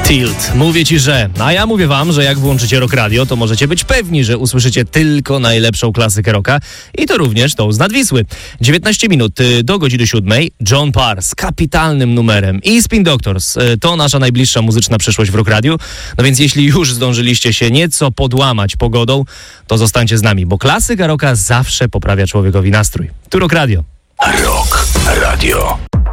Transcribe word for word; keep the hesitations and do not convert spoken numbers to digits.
Tilt. Mówię ci, że. A ja mówię wam, że jak włączycie Rock Radio, to możecie być pewni, że usłyszycie tylko najlepszą klasykę rocka i to również tą z Nadwisły. dziewiętnaście minut do godziny siódmej. John Parr z kapitalnym numerem i Spin Doctors. To nasza najbliższa muzyczna przyszłość w Rock Radio. No więc jeśli już zdążyliście się nieco podłamać pogodą, to zostańcie z nami, bo klasyka rocka zawsze poprawia człowiekowi nastrój. Tu Rock Radio. Rock Radio.